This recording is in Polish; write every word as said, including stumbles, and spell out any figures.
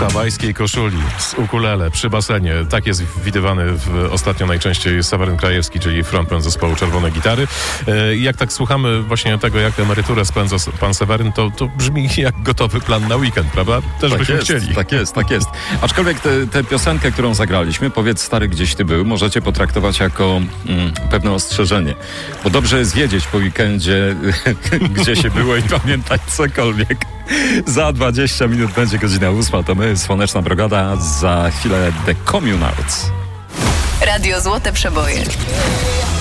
hawajskiej koszuli, z ukulele, przy basenie. Tak jest widywany w, ostatnio najczęściej Seweryn Krajewski, czyli frontman zespołu Czerwone Gitary. I jak tak słuchamy właśnie tego, jak emeryturę spędza pan Seweryn, to, to brzmi jak gotowy plan na weekend, prawda? Też tak byśmy jest, chcieli. Tak jest, tak jest. Aczkolwiek tę piosenkę, którą zagraliśmy, Powiedz stary, gdzieś ty był, możecie potraktować jako mm, pewne ostrzeżenie. Bo dobrze jest wiedzieć po weekendzie, gdzie się było i pamiętać cokolwiek. Za dwadzieścia minut będzie godzina ósma, to my, Słoneczna Brigada, za chwilę The Communards. Radio Złote Przeboje.